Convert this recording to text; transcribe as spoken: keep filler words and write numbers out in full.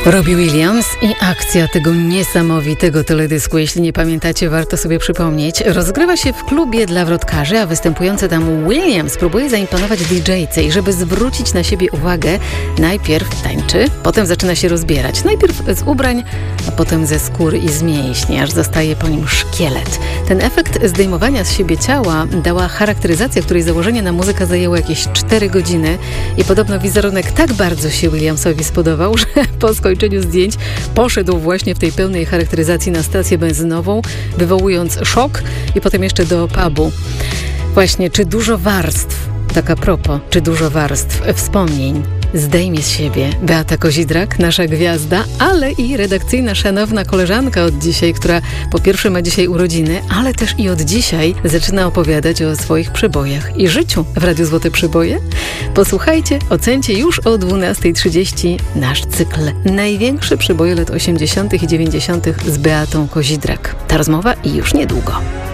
Robbie Williams i akcja tego niesamowitego teledysku. Jeśli nie pamiętacie, warto sobie przypomnieć. Rozgrywa się w klubie dla wrotkarzy, a występujący tam Williams próbuje zaimponować didżejce i żeby zwrócić na siebie uwagę, najpierw tańczy, potem zaczyna się rozbierać. Najpierw z ubrań, a potem ze skóry i z mięśni, aż zostaje po nim szkielet. Ten efekt zdejmowania z siebie ciała dała charakteryzacja, której założenie na muzykę zajęło jakieś cztery godziny i podobno wizerunek tak bardzo się Williamsowi spodobał, że po skończeniu zdjęć poszedł właśnie w tej pełnej charakteryzacji na stację benzynową, wywołując szok i potem jeszcze do pubu. Właśnie, czy dużo warstw, tak a propos, czy dużo warstw wspomnień zdejmie z siebie Beata Kozidrak, nasza gwiazda, ale i redakcyjna, szanowna koleżanka od dzisiaj, która po pierwsze ma dzisiaj urodziny, ale też i od dzisiaj zaczyna opowiadać o swoich przebojach i życiu w Radiu Złote Przeboje. Posłuchajcie, ocencie już o dwunasta trzydzieści nasz cykl Największe przeboje lat osiemdziesiątych i dziewięćdziesiątych z Beatą Kozidrak. Ta rozmowa i już niedługo.